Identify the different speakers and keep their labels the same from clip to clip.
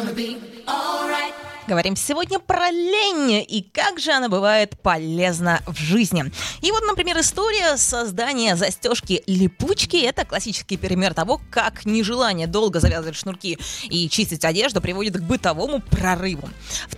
Speaker 1: Говорим сегодня про лень и как же она бывает полезна в жизни. И вот, например, история создания застежки-липучки – это классический пример того, как нежелание долго завязывать шнурки и чистить одежду приводит к бытовому прорыву. В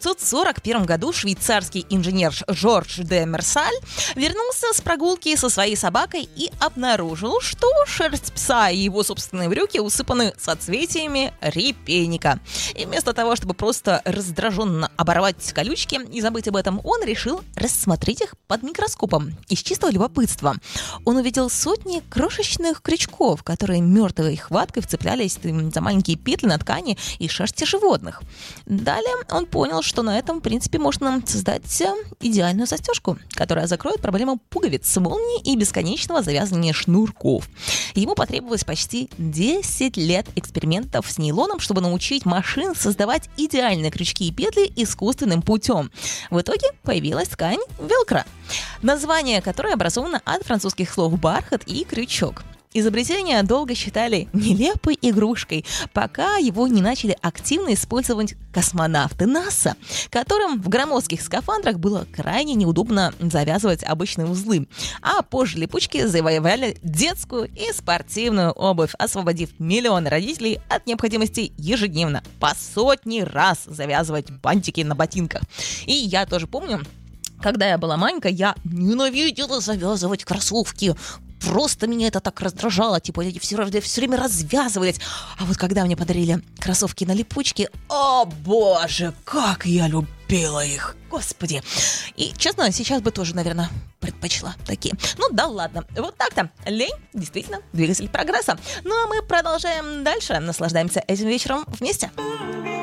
Speaker 1: 1941 году швейцарский инженер Жорж де Мерсаль вернулся с прогулки со своей собакой и обнаружил, что шерсть пса и его собственные брюки усыпаны соцветиями репейника. И вместо того, чтобы просто раздраженно оборвать колючки и забыть об этом, он решил рассмотреть их под микроскопом. Из чистого любопытства он увидел сотни крошечных крючков, которые мертвой хваткой вцеплялись за маленькие петли на ткани и шерсти животных. Далее он понял, что на этом, в принципе, можно создать идеальную застежку, которая закроет проблему пуговиц, молний и бесконечного завязывания шнурков. Ему потребовалось почти 10 лет экспериментов с нейлоном, чтобы научить машин создавать идеальные крючки и петли искусственным путем. В итоге появилась ткань велкро, название которой образовано от французских слов «бархат» и «крючок». Изобретение долго считали нелепой игрушкой, пока его не начали активно использовать космонавты НАСА, которым в громоздких скафандрах было крайне неудобно завязывать обычные узлы. А позже липучки завоевали детскую и спортивную обувь, освободив миллионы родителей от необходимости ежедневно по сотни раз завязывать бантики на ботинках. И я тоже помню, когда я была маленькая, я ненавидела завязывать кроссовки. Просто меня это так раздражало, типа, эти все время развязывались. А вот когда мне подарили кроссовки на липучке, о боже, как я любила их, господи. И, честно, сейчас бы тоже, наверное, предпочла такие. Ну да ладно, вот так-то. Лень действительно двигатель прогресса. Ну а мы продолжаем дальше, наслаждаемся этим вечером вместе.